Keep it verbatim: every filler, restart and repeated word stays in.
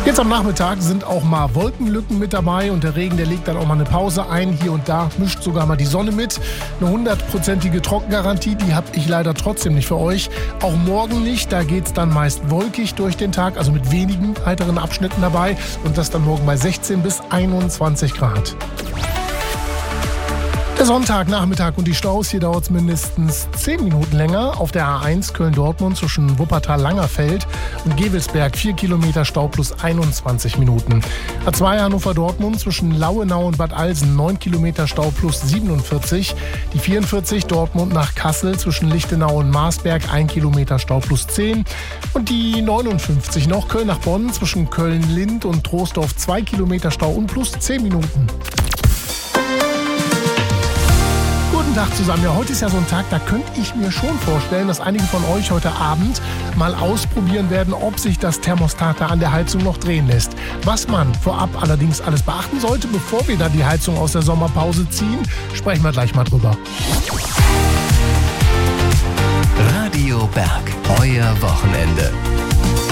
Jetzt am Nachmittag sind auch mal Wolkenlücken mit dabei und der Regen, der legt dann auch mal eine Pause ein. Hier und da mischt sogar mal die Sonne mit. Eine hundertprozentige Trockengarantie, die habe ich leider trotzdem nicht für euch. Auch morgen nicht, da geht es dann meist wolkig durch den Tag, also mit wenigen heiteren Abschnitten dabei. Und das dann morgen bei sechzehn bis einundzwanzig Grad. Der Sonntagnachmittag und die Staus, hier dauert es mindestens zehn Minuten länger. Auf der A eins Köln-Dortmund zwischen Wuppertal-Langerfeld und Gevelsberg vier Kilometer Stau plus einundzwanzig Minuten. A zwei Hannover-Dortmund zwischen Lauenau und Bad Alsen neun Kilometer Stau plus siebenundvierzig. Die vierundvierzig Dortmund nach Kassel zwischen Lichtenau und Marsberg ein Kilometer Stau plus zehn. Und die neunundfünfzig noch Köln nach Bonn zwischen Köln-Lind und Troisdorf zwei Kilometer Stau und plus zehn Minuten. Guten Tag zusammen. Ja, heute ist ja so ein Tag, da könnte ich mir schon vorstellen, dass einige von euch heute Abend mal ausprobieren werden, ob sich das Thermostat da an der Heizung noch drehen lässt. Was man vorab allerdings alles beachten sollte, bevor wir da die Heizung aus der Sommerpause ziehen, sprechen wir gleich mal drüber. Radio Berg, euer Wochenende.